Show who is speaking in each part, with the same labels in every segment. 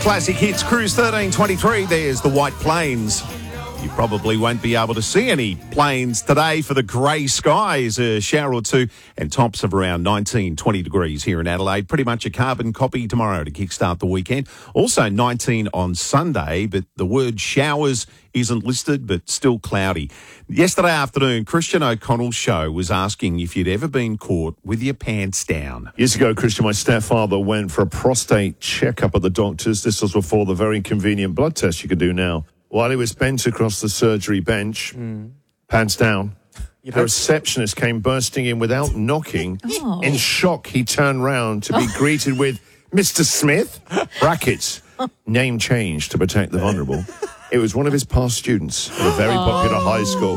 Speaker 1: Classic Hits, Cruise 1323. There's the White Plains. You probably won't be able to see any planes today for the grey skies. A shower or two and tops of around 19, 20 degrees here in Adelaide. Pretty much a carbon copy tomorrow to kickstart the weekend. Also 19 on Sunday, but the word showers isn't listed, but still cloudy. Yesterday afternoon, Christian O'Connell's show was asking if you'd ever been caught with your pants down.
Speaker 2: Years ago, Christian, my stepfather went for a prostate checkup at the doctor's. This was before the very convenient blood test you can do now. While he was bent across the surgery bench, pants down, the receptionist came bursting in without knocking.
Speaker 3: Oh.
Speaker 2: In shock, he turned round to be greeted with, "Mr. Smith," brackets, name changed to protect the vulnerable. It was one of his past students at a very popular high school.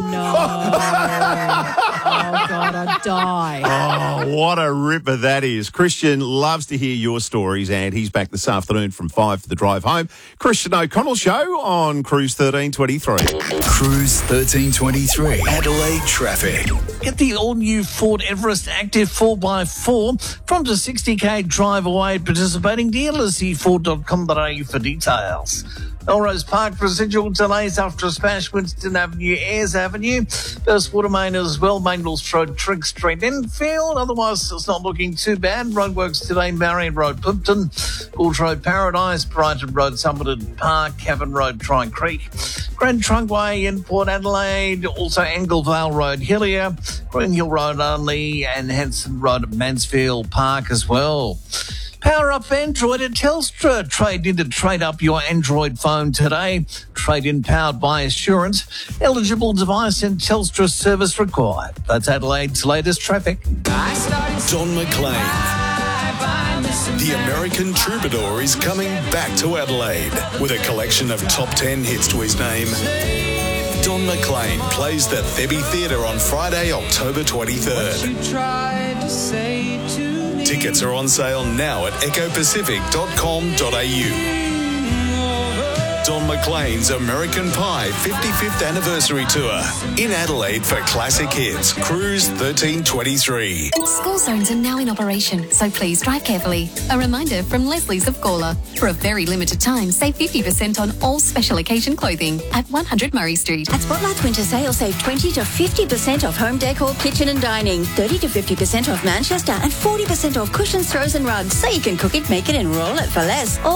Speaker 3: Oh, God, I'd die.
Speaker 1: Oh, what a ripper that is. Christian loves to hear your stories, and he's back this afternoon from 5 for the drive home. Christian O'Connell Show on Cruise 1323.
Speaker 4: Cruise 1323. Adelaide traffic.
Speaker 5: Get the all-new Ford Everest Active 4x4 from the 60k drive away at participating dealers. See Ford.com.au for details. Melrose Park, residual delays after a smash, Winston Avenue, Ayers Avenue. First Watermain as well, Mangles Road, Trigg Street, Enfield. Otherwise, it's not looking too bad. Roadworks today, Marion Road, Plimpton, Goulds Road, Paradise, Brighton Road, Somerton Park, Cavan Road, Tri Creek, Grand Trunkway in Port Adelaide, also Anglevale Road, Hillier, Green Hill Road, Unley, and Hanson Road at Mansfield Park as well. Power up Android at Telstra. Trade in to trade up your Android phone today. Trade in powered by Assurance. Eligible device and Telstra service required. That's Adelaide's latest traffic.
Speaker 4: Don McLean. The American Troubadour is coming back to Adelaide with a collection of top 10 hits to his name. Don McLean plays the Thebby Theatre on Friday, October 23rd. Tickets are on sale now at ecopacific.com.au. Don McLean's American Pie 55th Anniversary Tour in Adelaide for Classic Hits, Cruise 1323.
Speaker 6: School zones are now in operation, so please drive carefully. A reminder from Leslie's of Gawler. For a very limited time, save 50% on all special occasion clothing at 100 Murray Street.
Speaker 7: At Spotlight's winter sale, save 20 to 50% off home decor, kitchen and dining, 30 to 50% off Manchester, and 40% off cushions, throws and rugs, so you can cook it, make it and roll it for less.